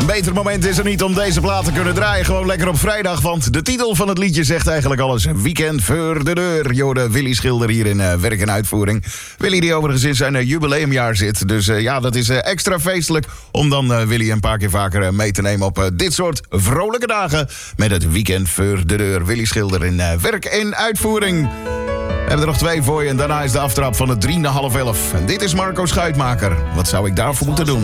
Een beter moment is er niet om deze plaat te kunnen draaien. Gewoon lekker op vrijdag, want de titel van het liedje zegt eigenlijk alles. Weekend voor de deur. Jorde Willy Schilder hier in werk en uitvoering. Willy die overigens in zijn jubileumjaar zit. Dus ja, dat is extra feestelijk om dan Willy een paar keer vaker mee te nemen op dit soort vrolijke dagen. Met het Weekend voor de deur. Willy Schilder in werk en uitvoering. We hebben er nog 2 voor je en daarna is de aftrap van het 10:45. En dit is Marco Schuitmaker. Wat zou ik daarvoor moeten doen?